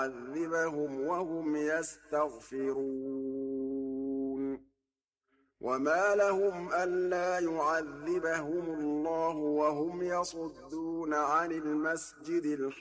يعذبهم وهم يستغفرون وما لهم ألا يعذبهم الله وهم يصدون عن المسجد الحرام